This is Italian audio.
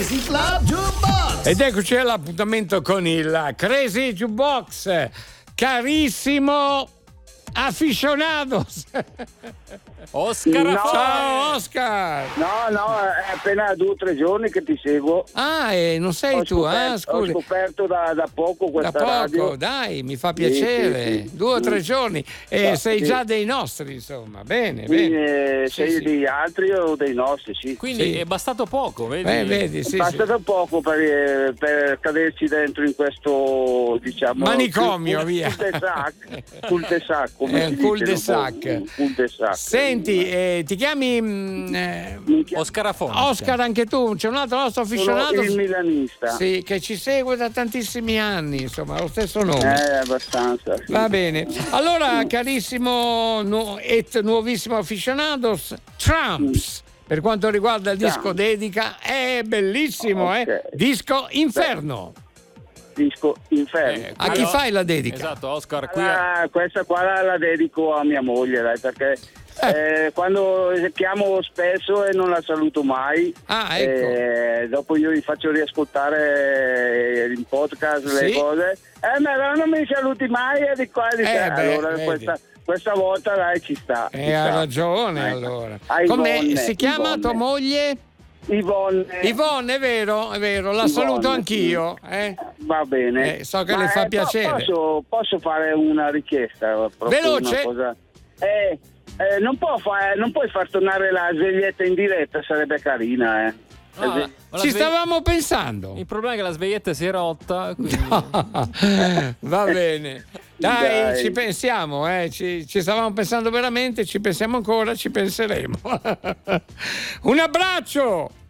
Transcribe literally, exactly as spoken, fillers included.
Crazy Club Jukebox. Ed eccoci all'appuntamento con il Crazy Jukebox. Carissimo aficionados. Oscar, No. Ciao Oscar. No, no, è appena due o tre giorni che ti seguo. Ah, e non sei Ho tu, scoperto, ah, scusi. Ho scoperto da, da poco Da questa poco, radio. dai, mi fa piacere. Sì, sì, sì. Due o tre giorni e No, sei sì. già dei nostri, insomma. Bene, Quindi, bene. eh, Sì, sei sì. degli altri o dei nostri, sì. quindi Sì. è bastato poco, vedi? Eh, vedi, sì, Basta sì. da poco per, per caderci dentro in questo, diciamo, Manicomio, cul- via. cul-de-sac, cul-de-sac, come È si un dice, cul-de-sac. un cul-de-sac. Senti, eh, ti chiami mm, eh, Mi chiamo- Oscar Affonte. Oscar anche tu? C'è un altro nostro sono aficionato il milanista. sì, che ci segue da tantissimi anni, insomma, ha lo stesso nome. Eh, abbastanza. Sì. Va bene. Allora, carissimo nu- et nuovissimo aficionados, Trumps. Per quanto riguarda il disco Trumps. dedica, è bellissimo, eh? Ok. Disco Inferno. Disco Inferno. Eh, A chi quello- fai la dedica? Esatto, Oscar, qui a- Ah, questa qua la, la dedico a mia moglie, dai, perché eh, quando chiamo spesso e non la saluto mai, Ah, ecco. eh, dopo io gli faccio riascoltare in podcast le Sì. cose, eh, ma allora non mi saluti mai e di qua e di Eh, là. beh, Allora vedi. questa, questa volta dai ci sta. ci Eh, ha sta. ragione, Eh, allora. a Come Ivonne, si chiama Ivonne. tua moglie? Ivonne. Yvonne, è vero, è vero, la Ivonne, saluto sì. anch'io. Eh? Va bene. Eh, so che Ma, le fa eh, po- piacere. Posso, posso fare una richiesta? Proprio Veloce. Una cosa. Eh, eh, non, può fa- non puoi far tornare la sveglietta in diretta, sarebbe carina, eh. No, la- la Ci sve- stavamo pensando. Il problema è che la sveglietta si è rotta, quindi... Va bene. Dai, Dai. ci pensiamo, eh. ci, ci stavamo pensando veramente, ci pensiamo ancora, ci penseremo. Un abbraccio!